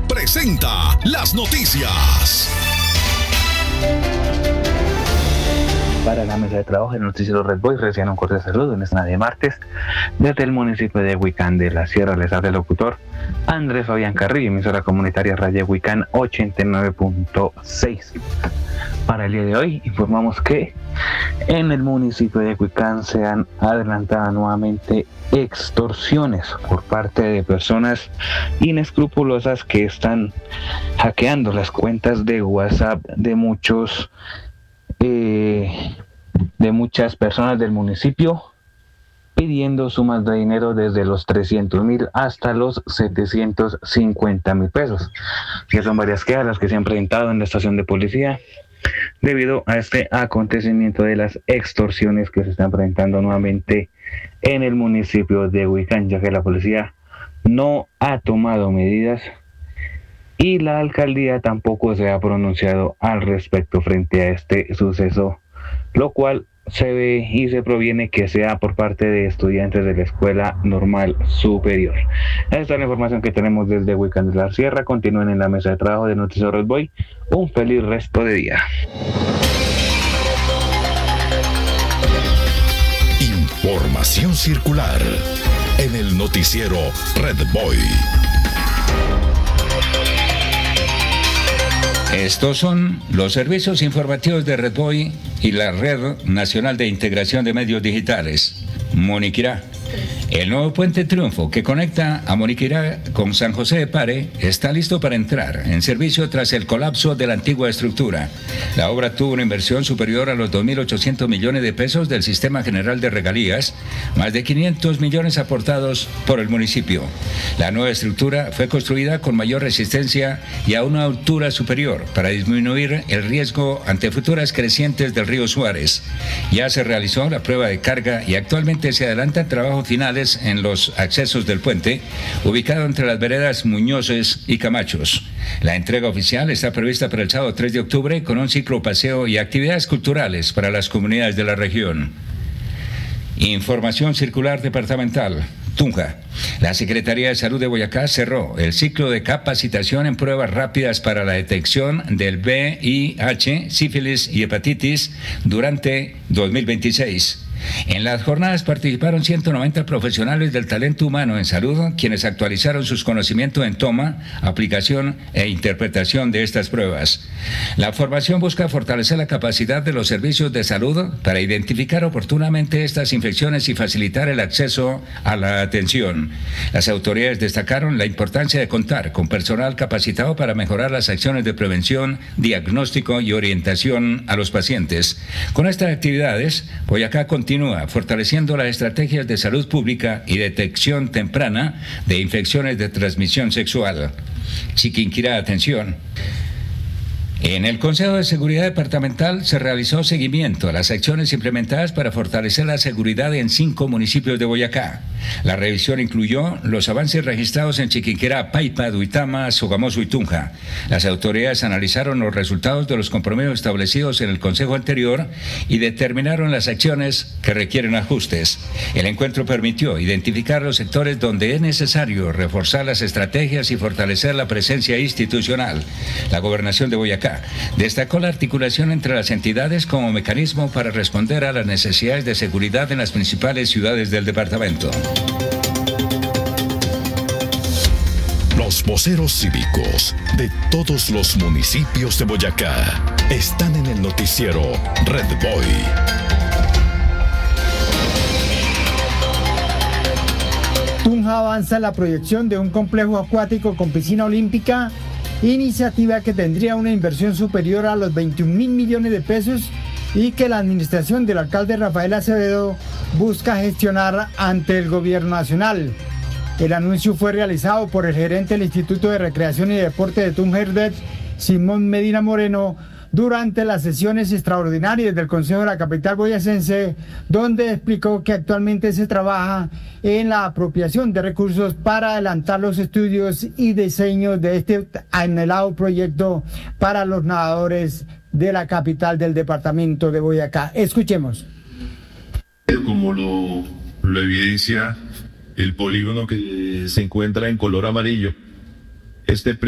presenta las noticias. Para la mesa de trabajo del noticiero Red Boy reciban un cordial saludo en esta tarde de martes desde el municipio de Huicán de la Sierra. Les habla el locutor Andrés Fabián Carrillo, emisora comunitaria Radio Huicán 89.6. Para el día de hoy informamos que en el municipio de Huicán se han adelantado nuevamente extorsiones por parte de personas inescrupulosas que están hackeando las cuentas de WhatsApp de muchas personas del municipio, pidiendo sumas de dinero desde los 300,000 hasta los 750,000 pesos, que son varias quejas las que se han presentado en la estación de policía debido a este acontecimiento de las extorsiones que se están presentando nuevamente en el municipio de Huicán, ya que la policía no ha tomado medidas y la alcaldía tampoco se ha pronunciado al respecto frente a este suceso, lo cual se ve y se proviene que sea por parte de estudiantes de la Escuela Normal Superior. Esta es la información que tenemos desde Huicán de la Sierra. Continúen en la mesa de trabajo de Noticiero Red Boy. Un feliz resto de día. Información circular en el noticiero Red Boy. Estos son los servicios informativos de Red Boy y la Red Nacional de Integración de Medios Digitales, Moniquirá. El nuevo puente Triunfo que conecta a Moniquirá con San José de Pare está listo para entrar en servicio tras el colapso de la antigua estructura. La obra tuvo una inversión superior a los 2.800 millones de pesos del Sistema General de Regalías, más de 500 millones aportados por el municipio. La nueva estructura fue construida con mayor resistencia y a una altura superior para disminuir el riesgo ante futuras crecientes del río Suárez. Ya se realizó la prueba de carga y actualmente se adelantan trabajos finales en los accesos del puente, ubicado entre las veredas Muñozes y Camachos. La entrega oficial está prevista para el sábado 3 de octubre con un ciclo paseo y actividades culturales para las comunidades de la región. Información circular departamental. Tunja. La Secretaría de Salud de Boyacá cerró el ciclo de capacitación en pruebas rápidas para la detección del VIH, sífilis y hepatitis durante 2026. En las jornadas participaron 190 profesionales del talento humano en salud, quienes actualizaron sus conocimientos en toma, aplicación e interpretación de estas pruebas. La formación busca fortalecer la capacidad de los servicios de salud para identificar oportunamente estas infecciones y facilitar el acceso a la atención. Las autoridades destacaron la importancia de contar con personal capacitado para mejorar las acciones de prevención, diagnóstico y orientación a los pacientes. Con estas actividades, Boyacá continúa fortaleciendo las estrategias de salud pública y detección temprana de infecciones de transmisión sexual. Chiquinquirá, atención. En el Consejo de Seguridad Departamental se realizó seguimiento a las acciones implementadas para fortalecer la seguridad en 5 municipios de Boyacá. La revisión incluyó los avances registrados en Chiquinquirá, Paipa, Duitama, Sogamoso y Tunja. Las autoridades analizaron los resultados de los compromisos establecidos en el Consejo anterior y determinaron las acciones que requieren ajustes. El encuentro permitió identificar los sectores donde es necesario reforzar las estrategias y fortalecer la presencia institucional. La Gobernación de Boyacá destacó la articulación entre las entidades como mecanismo para responder a las necesidades de seguridad en las principales ciudades del departamento. Los voceros cívicos de todos los municipios de Boyacá están en el noticiero Red Boy. Tunja avanza en la proyección de un complejo acuático con piscina olímpica, iniciativa que tendría una inversión superior a los 21,000 millones de pesos y que la administración del alcalde Rafael Acevedo busca gestionar ante el gobierno nacional. El anuncio fue realizado por el gerente del Instituto de Recreación y Deporte de Tunja, Simón Medina Moreno, durante las sesiones extraordinarias del Consejo de la Capital Boyacense, donde explicó que actualmente se trabaja en la apropiación de recursos para adelantar los estudios y diseños de este anhelado proyecto para los nadadores de la capital del departamento de Boyacá. Escuchemos. Como lo evidencia el polígono que se encuentra en color amarillo, este